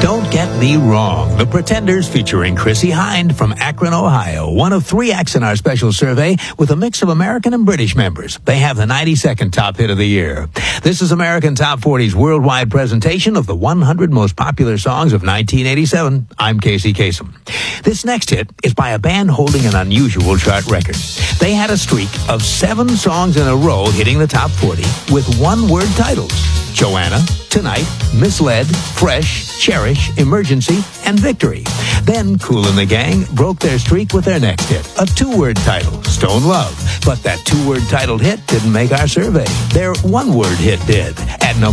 Don't get me wrong. The Pretenders featuring Chrissie Hynde from Akron, Ohio. One of 3 acts in our special survey with a mix of American and British members. They have the 92nd top hit of the year. This is American Top 40's worldwide presentation of the 100 most popular songs of 1987. I'm Casey Kasem. This next hit is by a band holding an unusual chart record. They had a streak of 7 songs in a row hitting the top 40 with one-word titles. Joanna, Tonight, Misled, Fresh, Cherish, Emergency, and Victory. Then Kool and the Gang broke their streak with their next hit, a 2-word title, Stone Love. But that 2-word titled hit didn't make our survey. Their 1-word hit did. At number